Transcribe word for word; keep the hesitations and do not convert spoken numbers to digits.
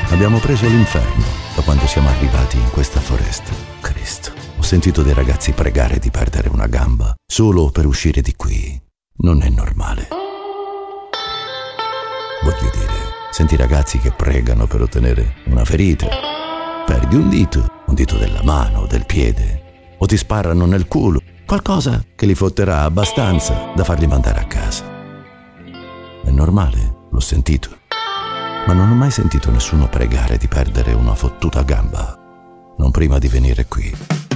Abbiamo preso l'inferno da quando siamo arrivati in questa foresta. Cristo, ho sentito dei ragazzi pregare di perdere una gamba solo per uscire di qui. Non è normale. Voglio dire, senti ragazzi che pregano per ottenere una ferita. Perdi un dito, un dito della mano, del piede, o ti sparano nel culo. Qualcosa che li fotterà abbastanza da farli mandare a casa. È normale, l'ho sentito. Ma non ho mai sentito nessuno pregare di perdere una fottuta gamba. Non prima di venire qui.